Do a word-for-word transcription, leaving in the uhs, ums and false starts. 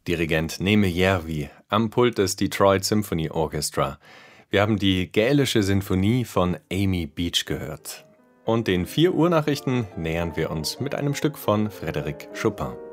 Dirigent Neeme Järvi am Pult des Detroit Symphony Orchestra. Wir haben die Gälische Sinfonie von Amy Beach gehört. Und den vier Uhr Nachrichten nähern wir uns mit einem Stück von Frédéric Chopin.